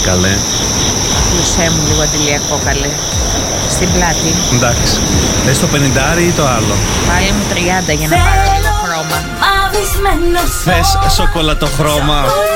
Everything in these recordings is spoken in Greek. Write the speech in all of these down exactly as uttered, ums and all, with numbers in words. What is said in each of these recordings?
Καλέ. Κλεισέ μου λίγο αντιλιακό, καλέ. Στην πλάτη. Εντάξει. Θες το πενηντάρι ή το άλλο? Πάλι μου τριάντα για να πάρω λίγο χρώμα. Θες σοκολατοχρώμα?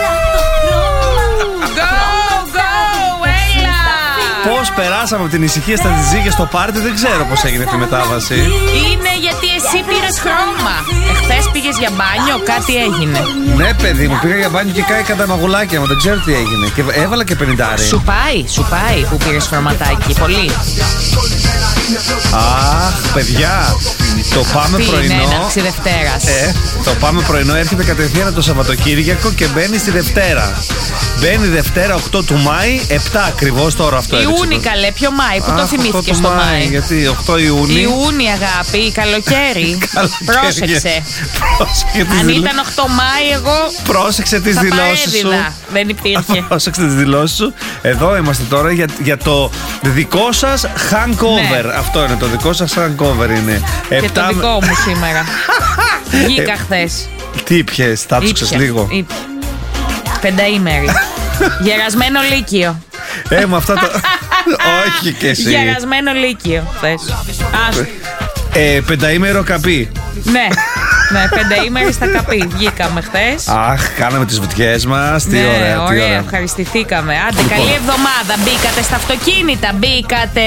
Πώς περάσαμε από την ησυχία στα τζιζίκια στο πάρτι, δεν ξέρω πώς έγινε αυτή η μετάβαση. Είναι γιατί εσύ πήρες χρώμα. Εχθές πήγες για μπάνιο, κάτι έγινε. Ναι, παιδί μου, πήγα για μπάνιο και κάηκα τα μαγουλάκια μου, δεν ξέρω τι έγινε. Και έβαλα και πενηντάρι. Σου πάει, σου πάει που πήρες χρωματάκι, πολύ. Αχ, παιδιά, το πάμε τι πρωινό. Είναι έναρξη Δευτέρας. Ε, το πάμε πρωινό έρχεται κατευθείαν το Σαββατοκύριακο και μπαίνει στη Δευτέρα. Μπαίνει Δευτέρα οκτώ του Μάη, επτά ακριβώς τώρα αυτό. Ιούνι, καλέ, ποιο Μάη, που Αχ, το θυμήθηκε στο Μάη. Μάη. Γιατί οκτώ Ιούνιου. Ιούνι, αγάπη, καλοκαίρι. Πρόσεξε. Αν ήταν οκτώ Μάη, εγώ. Πρόσεξε τις δηλώσεις σου. Δεν υπήρχε. Πρόσεξε τις δηλώσεις σου. Εδώ είμαστε τώρα για, για το δικό σας hangover. Ναι. Αυτό είναι το δικό σας hangover είναι. Και επτά... το δικό μου σήμερα. Βγήκα χθες. Τι ήπιες, τα έψουξες λίγο. Ήπια. Πενταήμερη. Γερασμένο λύκειο. Ε, με αυτά τα... Όχι και εσύ. Γερασμένο λύκειο χθες. Ε, πενταήμερο καπί. Ναι. Ναι, πενταήμερη στα καπί. Βγήκαμε χθες. Αχ, κάναμε τις βουτιές μας. Τι ναι, ωραία, τι ωραία. ωραία. Ευχαριστηθήκαμε. Άντε, λοιπόν. Καλή εβδομάδα. Μπήκατε στα αυτοκίνητα. Μπήκατε.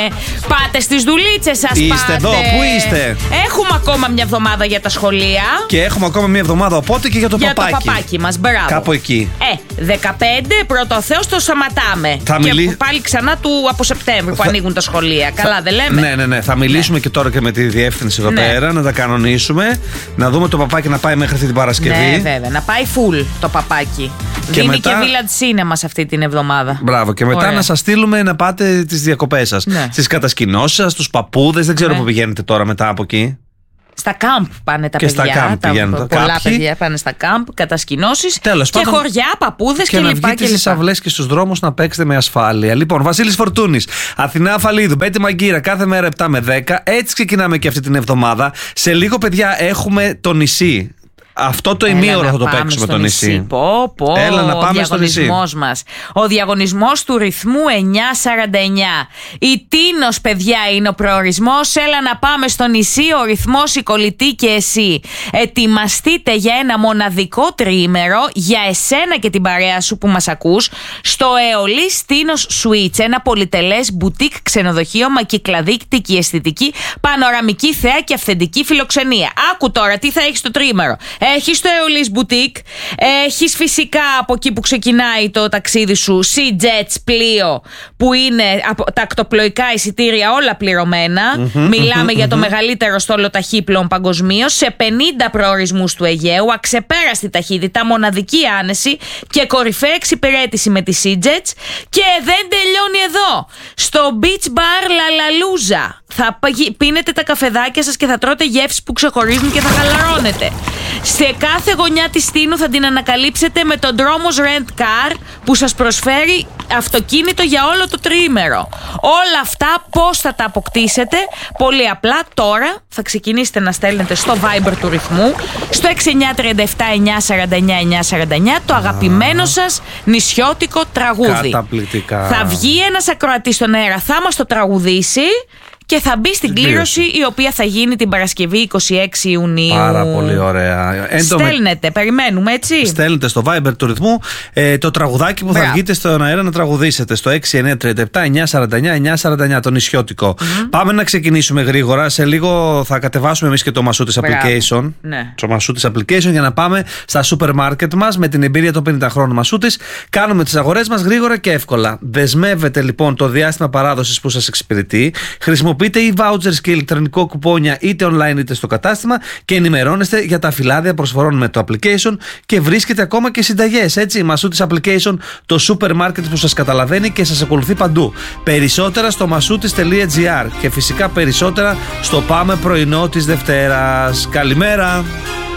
Πάτε στις δουλίτσες σας. Είστε πάτε. εδώ, πού είστε? Έχουμε ακόμα μια εβδομάδα για τα σχολεία. Και έχουμε ακόμα μια εβδομάδα οπότε και για το για παπάκι. Για το παπάκι μας, μπράβο. Κάπου εκεί. Ε, δεκαπέντε πρώτο ο Θεός το σταματάμε. Θα και μιλή... πάλι ξανά του από Σεπτέμβρη που θα... ανοίγουν τα σχολεία. Θα... Καλά, δεν λέμε. Ναι, ναι, ναι. Θα μιλήσουμε ναι. και τώρα και με τη διεύθυνση εδώ ναι. πέρα, να τα κανονίσουμε. Να δούμε το παπάκι να πάει μέχρι αυτή την Παρασκευή. Ναι, βέβαια. Να πάει full το παπάκι. Και δίνει μετά... και Village Cinemas αυτή την εβδομάδα. Μπράβο. Και μετά ωραία. Να σας στείλουμε να πάτε τις διακοπές σας. Ναι. Στις κατασκηνώσεις σας, στους παππούδες. Δεν ξέρω ναι. που πηγαίνετε τώρα μετά από εκεί. Στα κάμπ πάνε τα και παιδιά. Στα κάμπ τα, πηγαίνουν, πολλά κάποιοι. παιδιά πάνε στα κάμπ, κατασκηνώσεις. Τέλος, και πάντων, χωριά, παππούδες και, και, και λοιπά. Να βγείτε στις αυλές και στους δρόμους να παίξετε με ασφάλεια. Λοιπόν, Βασίλης Φορτούνης, Αθηνά Αφαλίδου, Μπέτη Μαγκύρα, κάθε μέρα επτά με δέκα. Έτσι ξεκινάμε και αυτή την εβδομάδα. Σε λίγο, παιδιά, έχουμε το νησί. Αυτό το ημίωρο θα το παίξουμε το νησί. νησί. Πω, πω. Έλα να πάμε στο νησί. Μας. Ο διαγωνισμός του ρυθμού εννιά σαράντα εννιά. Η Τίνος, παιδιά, είναι ο προορισμός. Έλα να πάμε στο νησί. Ο ρυθμός, η κολλητή και εσύ. Ετοιμαστείτε για ένα μοναδικό τριήμερο για εσένα και την παρέα σου που μας ακούς στο Αεολής Τίνος Suites. Ένα πολυτελές μπουτίκ ξενοδοχείο με κυκλαδίκτικη αισθητική, πανοραμική θέα και αυθεντική φιλοξενία. Άκου τώρα τι θα έχεις το τριήμερο. Έχεις το Αεολής Boutique, έχεις φυσικά από εκεί που ξεκινάει το ταξίδι σου Sea Jets πλοίο που είναι από τα ακτοπλοϊκά εισιτήρια όλα πληρωμένα. Mm-hmm, Μιλάμε mm-hmm, για το mm-hmm. μεγαλύτερο στόλο ταχύπλων παγκοσμίως σε πενήντα προορισμούς του Αιγαίου, αξεπέραστη ταχύτητα, μοναδική άνεση και κορυφαία εξυπηρέτηση με τη Sea Jets. Και δεν τελειώνει εδώ. Στο Beach Bar La Laluza θα πίνετε τα καφεδάκια σας και θα τρώτε γεύσεις που ξεχωρίζουν και θα χαλαρώνετε. Σε κάθε γωνιά της Τίνου θα την ανακαλύψετε με τον Dromos Rent Car που σας προσφέρει αυτοκίνητο για όλο το τριήμερο. Όλα αυτά πώς θα τα αποκτήσετε? Πολύ απλά, τώρα θα ξεκινήσετε να στέλνετε στο Viber του ρυθμού στο έξι εννιά τρία επτά εννιά σαράντα εννιά εννιά σαράντα εννιά το αγαπημένο σας νησιώτικο τραγούδι. Καταπληκτικά. Θα βγει ένας ακροατής στον αέρα, θα μας το τραγουδήσει και θα μπει στην κλήρωση η οποία θα γίνει την Παρασκευή είκοσι έξι Ιουνίου. Πάρα πολύ ωραία. Στέλνετε, με... περιμένουμε έτσι. Στέλνετε στο Viber του ρυθμού ε, το τραγουδάκι που Μπράβο. θα βγείτε στον αέρα να τραγουδήσετε στο έξι εννιά τρία επτά εννιά σαράντα εννιά εννιά σαράντα εννιά το νησιώτικο. Mm-hmm. Πάμε να ξεκινήσουμε γρήγορα. Σε λίγο θα κατεβάσουμε εμείς και το Μασούτης Application. Ναι. Το Μασούτης Application για να πάμε στα σούπερ μάρκετ μας με την εμπειρία των πενήντα χρόνων Μασούτης. Κάνουμε τις αγορές μας γρήγορα και εύκολα. Δεσμεύετε λοιπόν το διάστημα παράδοσης που σας εξυπηρετεί. Χρησιμοποιείτε ή vouchers και ηλεκτρονικό κουπόνια είτε online είτε στο κατάστημα και ενημερώνεστε για τα φυλάδια προσφορών με το application και βρίσκετε ακόμα και συνταγές. Έτσι, Μασούτης Application, το σούπερ μάρκετ που σας καταλαβαίνει και σας ακολουθεί παντού. Περισσότερα στο μασούτης τελεία τζι άρ και φυσικά περισσότερα στο Πάμε Πρωινό της Δευτέρας. Καλημέρα!